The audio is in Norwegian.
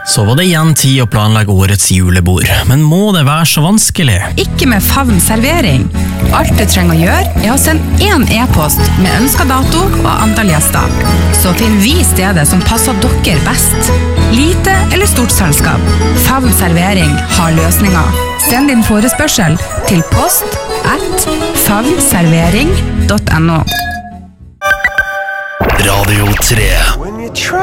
Så var det igjen tid å planlegge årets julebord, men må det være så vanskelig? Ikke med Favn servering. Alt du trenger å gjøre å sende en e-post med ønsket dato og antall gjester. Så finner vi stedet som passer dere best. Lite eller stort selskap. Favn servering har løsninger. Send din forespørsel til post@favnservering.no. Radio 3.